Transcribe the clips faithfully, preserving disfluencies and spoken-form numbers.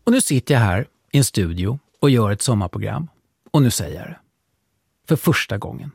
Och nu sitter jag här i en studio och gör ett sommarprogram. Och nu säger jag det. För första gången.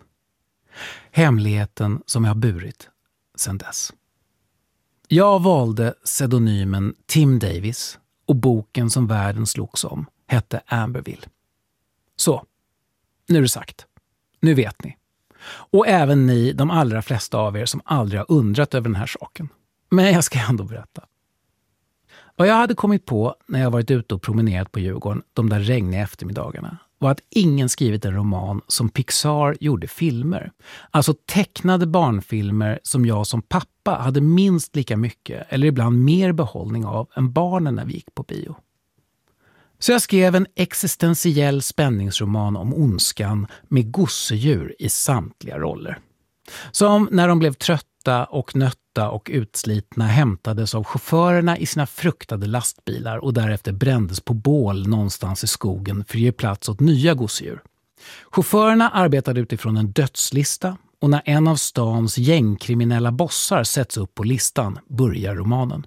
Hemligheten som jag har burit sedan dess. Jag valde pseudonymen Tim Davis och boken som världen slogs om hette Amberville. Så, nu är det sagt. Nu vet ni. Och även ni, de allra flesta av er som aldrig har undrat över den här saken. Men jag ska ändå berätta. Vad jag hade kommit på när jag varit ute och promenerat på Djurgården de där regniga eftermiddagarna var att ingen skrivit en roman som Pixar gjorde filmer. Alltså tecknade barnfilmer som jag som pappa hade minst lika mycket eller ibland mer behållning av än barnen när vi gick på bio. Så jag skrev en existentiell spänningsroman om ondskan med gosedjur i samtliga roller. Som när de blev trötta och nötta och utslitna hämtades av chaufförerna i sina fruktade lastbilar och därefter brändes på bål någonstans i skogen för att ge plats åt nya gosedjur. Chaufförerna arbetade utifrån en dödslista och när en av stans gängkriminella bossar sätts upp på listan börjar romanen.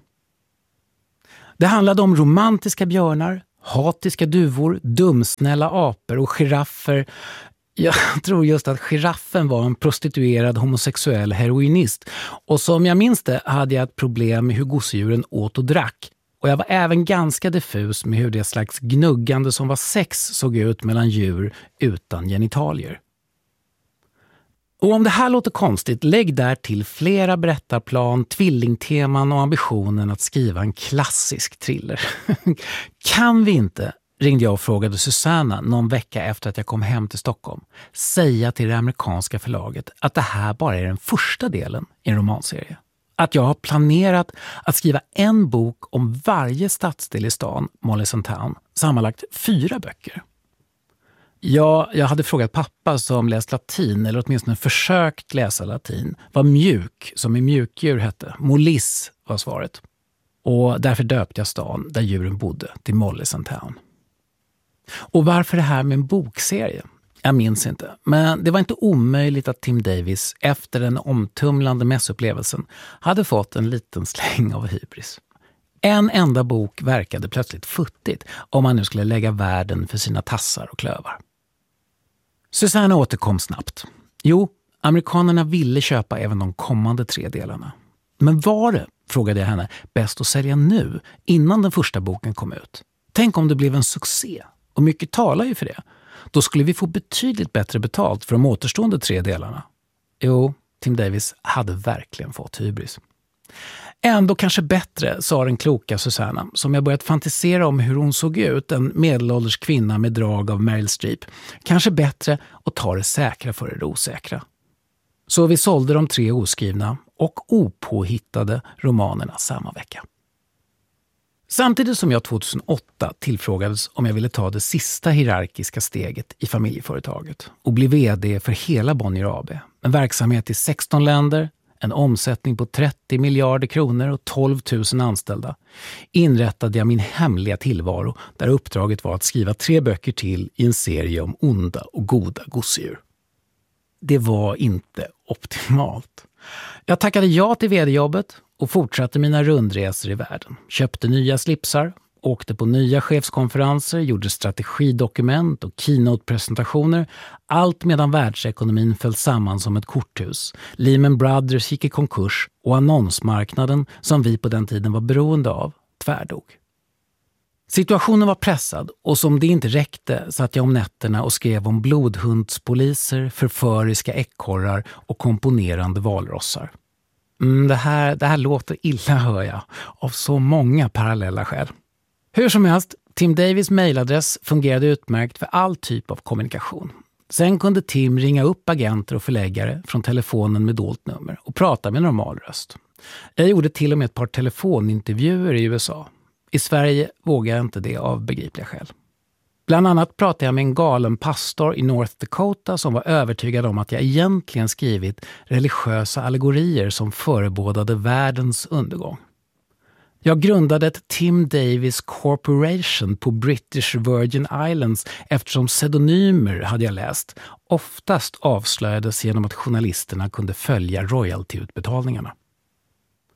Det handlade om romantiska björnar, hatiska duvor, dumsnälla apor och giraffer. Jag tror just att giraffen var en prostituerad homosexuell heroinist. Och som jag minns det hade jag ett problem med hur gosedjuren åt och drack. Och jag var även ganska diffus med hur det slags gnuggande som var sex såg ut mellan djur utan genitalier. Och om det här låter konstigt, lägg där till flera berättarplan, tvillingteman och ambitionen att skriva en klassisk thriller. Kan vi inte, ringde jag och frågade Susanna någon vecka efter att jag kom hem till Stockholm, säga till det amerikanska förlaget att det här bara är den första delen i en romanserie. Att jag har planerat att skriva en bok om varje stadsdel i stan, Mollison Town, sammanlagt fyra böcker. Ja, jag hade frågat pappa som läst latin, eller åtminstone försökt läsa latin, vad mjuk, som i mjukdjur hette. Mollis var svaret. Och därför döpte jag stan där djuren bodde till Mollison Town. Och varför det här med en bokserie? Jag minns inte. Men det var inte omöjligt att Tim Davis efter den omtumlande mässupplevelsen hade fått en liten släng av hybris. En enda bok verkade plötsligt futtigt om man nu skulle lägga världen för sina tassar och klövar. Susanna återkom snabbt. Jo, amerikanerna ville köpa även de kommande tre delarna. Men var det, frågade jag henne, bäst att sälja nu innan den första boken kom ut? Tänk om det blev en succé. Och mycket talar ju för det. Då skulle vi få betydligt bättre betalt för de återstående tre delarna. Jo, Tim Davis hade verkligen fått hybris. Ändå kanske bättre, sa den kloka Susanna, som jag börjat fantisera om hur hon såg ut, en medelålders kvinna med drag av Meryl Streep. Kanske bättre att ta det säkra för det osäkra. Så vi sålde de tre oskrivna och opåhittade romanerna samma vecka. Samtidigt som jag tjugohundraåtta tillfrågades om jag ville ta det sista hierarkiska steget i familjeföretaget och bli vd för hela Bonnier A B, en verksamhet i sexton länder, en omsättning på trettio miljarder kronor och tolv tusen anställda, inrättade jag min hemliga tillvaro där uppdraget var att skriva tre böcker till i en serie om onda och goda gosedjur. Det var inte optimalt. Jag tackade ja till vd-jobbet och fortsatte mina rundresor i världen. Köpte nya slipsar, åkte på nya chefskonferenser, gjorde strategidokument och keynote-presentationer. Allt medan världsekonomin föll samman som ett korthus. Lehman Brothers gick i konkurs och annonsmarknaden, som vi på den tiden var beroende av, tvärdog. Situationen var pressad och som det inte räckte satt jag om nätterna och skrev om blodhundspoliser, förföriska ekorrar och komponerande valrossar. Mm, det, här, det här låter illa, hör jag, av så många parallella skäl. Hur som helst, Tim Davis mailadress fungerade utmärkt för all typ av kommunikation. Sen kunde Tim ringa upp agenter och förläggare från telefonen med dolt nummer och prata med normal röst. Jag gjorde till och med ett par telefonintervjuer i U S A. I Sverige vågade jag inte det av begripliga skäl. Bland annat pratade jag med en galen pastor i North Dakota som var övertygad om att jag egentligen skrivit religiösa allegorier som förebådade världens undergång. Jag grundade ett Tim Davis Corporation på British Virgin Islands eftersom pseudonymer, hade jag läst, oftast avslöjades genom att journalisterna kunde följa royaltyutbetalningarna.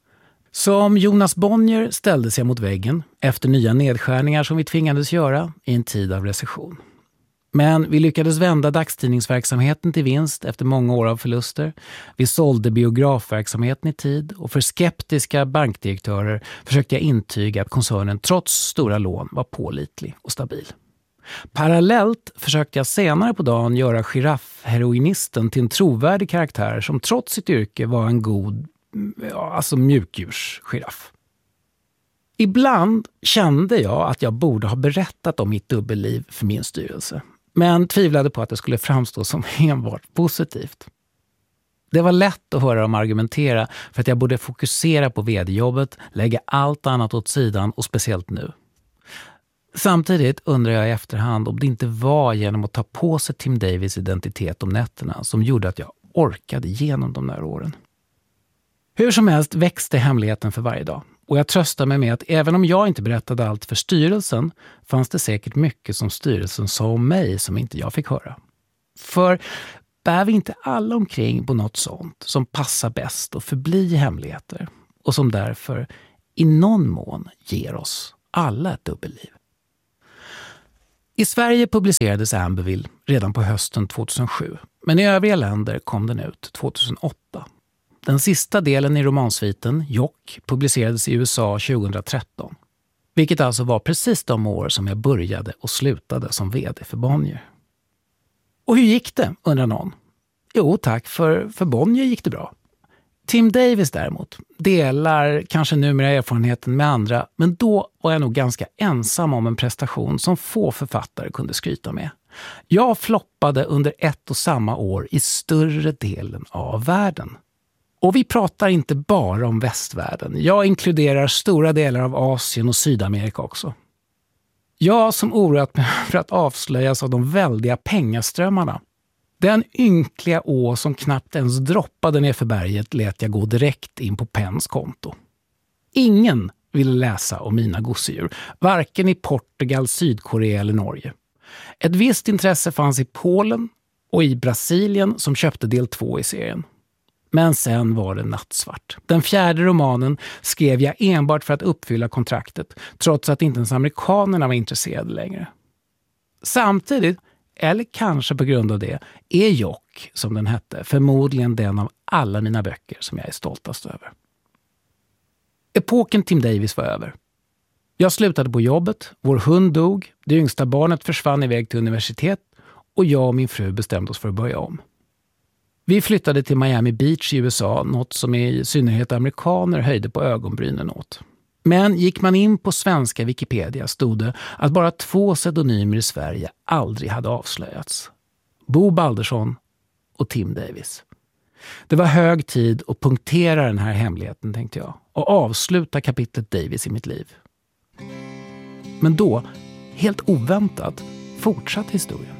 Som Jonas Bonnier ställdes jag mot väggen efter nya nedskärningar som vi tvingades göra i en tid av recession. Men vi lyckades vända dagstidningsverksamheten till vinst efter många år av förluster. Vi sålde biografverksamheten i tid och för skeptiska bankdirektörer försökte jag intyga att koncernen trots stora lån var pålitlig och stabil. Parallellt försökte jag senare på dagen göra giraffheroinisten till en trovärdig karaktär som trots sitt yrke var en god, ja, alltså mjukdjursgiraff. Ibland kände jag att jag borde ha berättat om mitt dubbelliv för min styrelse, men tvivlade på att det skulle framstå som enbart positivt. Det var lätt att höra dem argumentera för att jag borde fokusera på vd-jobbet, lägga allt annat åt sidan och speciellt nu. Samtidigt undrar jag i efterhand om det inte var genom att ta på sig Tim Davies identitet om nätterna som gjorde att jag orkade genom de där åren. Hur som helst växte hemligheten för varje dag. Och jag tröstar mig med att även om jag inte berättade allt för styrelsen fanns det säkert mycket som styrelsen sa om mig som inte jag fick höra. För bär vi inte alla omkring på något sånt som passar bäst att förbli hemligheter och som därför i någon mån ger oss alla ett dubbelliv? I Sverige publicerades Amberville redan på hösten tjugohundrasju, men i övriga länder kom den ut tjugohundraåtta. Den sista delen i romansviten, Jock, publicerades i U S A tjugohundratretton. Vilket alltså var precis de år som jag började och slutade som vd för Bonnier. Och hur gick det, undrar någon? Jo tack, för, för Bonnier gick det bra. Tim Davies däremot delar kanske numera erfarenheten med andra, men då var jag nog ganska ensam om en prestation som få författare kunde skryta med. Jag floppade under ett och samma år i större delen av världen. Och vi pratar inte bara om västvärlden. Jag inkluderar stora delar av Asien och Sydamerika också. Jag som oroat mig för att avslöjas av de väldiga pengaströmmarna. Den ynkliga å som knappt ens droppade ner för berget lät jag gå direkt in på Penns konto. Ingen ville läsa om mina gosedjur, varken i Portugal, Sydkorea eller Norge. Ett visst intresse fanns i Polen och i Brasilien som köpte del två i serien. Men sen var det nattsvart. Den fjärde romanen skrev jag enbart för att uppfylla kontraktet, trots att inte ens amerikanerna var intresserade längre. Samtidigt, eller kanske på grund av det, är Jock, som den hette, förmodligen den av alla mina böcker som jag är stoltast över. Epoken Tim Davies var över. Jag slutade på jobbet, vår hund dog, det yngsta barnet försvann iväg till universitet och jag och min fru bestämde oss för att börja om. Vi flyttade till Miami Beach i U S A, något som i synnerhet amerikaner höjde på ögonbrynen åt. Men gick man in på svenska Wikipedia stod det att bara två pseudonymer i Sverige aldrig hade avslöjats. Bo Baldersson och Tim Davies. Det var hög tid att punktera den här hemligheten, tänkte jag, och avsluta kapitlet Davies i mitt liv. Men då, helt oväntat, fortsatte historien.